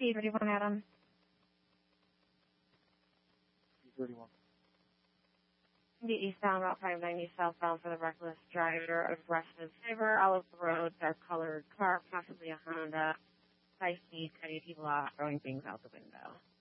P31, Adam. P31. The eastbound Route 590 southbound for the reckless driver, aggressive favor, all of the road, dark colored car, possibly a Honda, high speed, cutting people off, throwing things out the window.